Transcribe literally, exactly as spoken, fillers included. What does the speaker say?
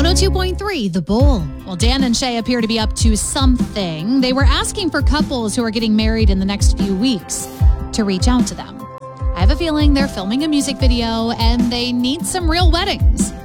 one oh two point three, The Bull. Well, Dan and Shay appear to be up to something. They were asking for couples who are getting married in the next few weeks to reach out to them. I have a feeling they're filming a music video and they need some real weddings.